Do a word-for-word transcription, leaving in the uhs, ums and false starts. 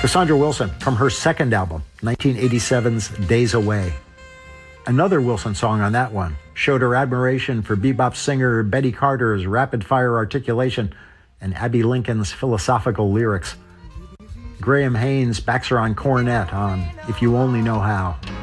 Cassandra Wilson from her second album, nineteen eighty-seven's Days Away. Another Wilson song on that one showed her admiration for bebop singer Betty Carter's rapid-fire articulation and Abby Lincoln's philosophical lyrics. Graham Haynes backs her on cornet on If You Only Know How.